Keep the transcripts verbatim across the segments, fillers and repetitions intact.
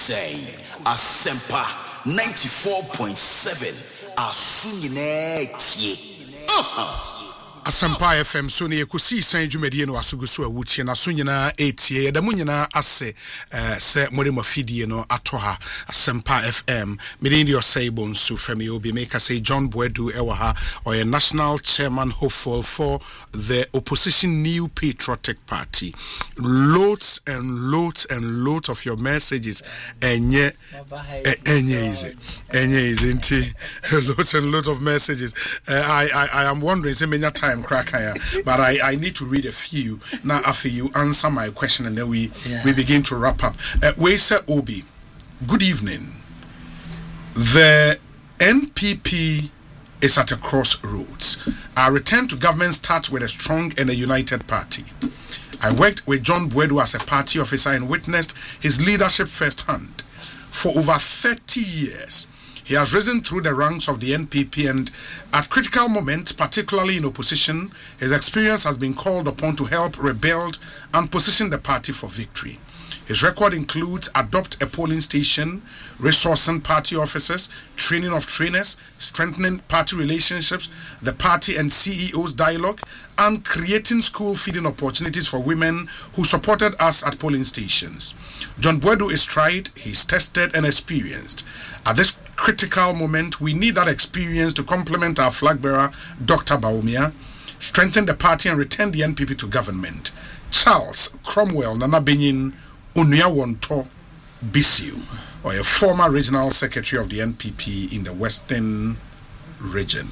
say Asempa ninety-four point seven Asunyine tie. Uh-huh. Asampa F M so ne ekusi san dwumedie no asoguso a wutie na so nyina etie ya da mu nyina ase eh se mode mafidie no atoha Asampa F M medindi osaibo nsu femi obi make say John Boadu ewa ha or a national chairman hopeful for the opposition New Patriotic Party. Loads and loads and loads of your messages enye enye easy enye easy loads and loads of messages. uh, I, I I am wondering say many time cracker, but I, I need to read a few. Now after you answer my question and then we, yeah. we begin to wrap up. Uh, Wesa Obi, good evening. The N P P is at a crossroads. Our return to government starts with a strong and a united party. I worked with John Boadu as a party officer and witnessed his leadership firsthand. For over thirty years, he has risen through the ranks of the N P P, and at critical moments, particularly in opposition, his experience has been called upon to help rebuild and position the party for victory. His record includes adopt a polling station, resourcing party officers, training of trainers, strengthening party relationships, the party and C E Os dialogue, and creating school feeding opportunities for women who supported us at polling stations. John Boadu is tried, he's tested and experienced. At this critical moment, we need that experience to complement our flag bearer, Doctor Bawumia, strengthen the party and return the N P P to government. Charles Cromwell Nana Benin Unuawonto Bisiu, or a former regional secretary of the N P P in the Western region.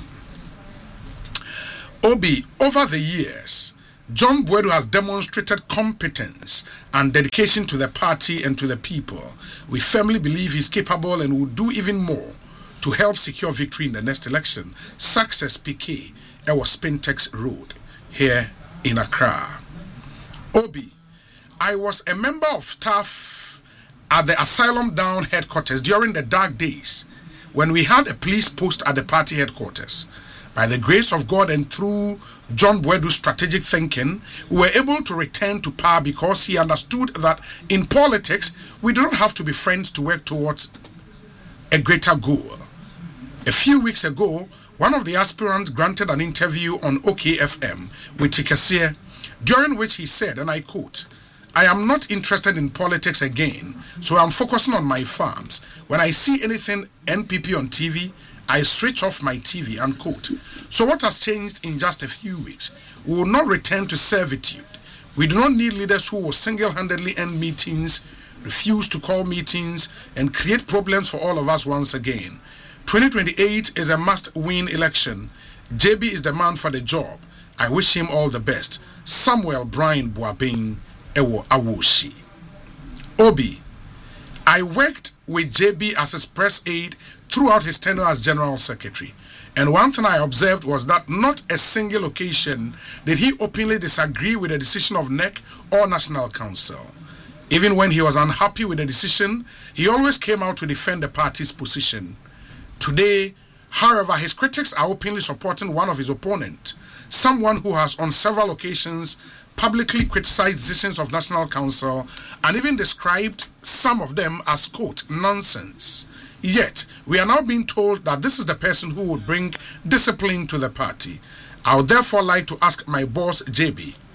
Obi, over the years, John Boadu has demonstrated competence and dedication to the party and to the people. We firmly believe he is capable and will do even more to help secure victory in the next election. Success P K, Ewa Spintex Road, here in Accra. Obi, I was a member of staff at the Asylum Down headquarters during the dark days when we had a police post at the party headquarters. By the grace of God and through John Boadu's strategic thinking, we were able to return to power because he understood that in politics, we don't have to be friends to work towards a greater goal. A few weeks ago, one of the aspirants granted an interview on O K F M with Tikasia, during which he said, and I quote, "I am not interested in politics again, so I'm focusing on my farms. When I see anything N P P on T V, I switch off my T V," unquote. So what has changed in just a few weeks? We will not return to servitude. We do not need leaders who will single-handedly end meetings, refuse to call meetings, and create problems for all of us once again. twenty twenty-eight is a must-win election. J B is the man for the job. I wish him all the best. Samuel Brian Boabing Ewo Awoshi. Obi, I worked with J B as his press aide throughout his tenure as General Secretary. And one thing I observed was that not a single occasion did he openly disagree with the decision of N E C or National Council. Even when he was unhappy with the decision, he always came out to defend the party's position. Today, however, his critics are openly supporting one of his opponents, someone who has on several occasions publicly criticized decisions of National Council and even described some of them as, quote, nonsense. Yet, we are now being told that this is the person who would bring discipline to the party. I would therefore like to ask my boss, J B,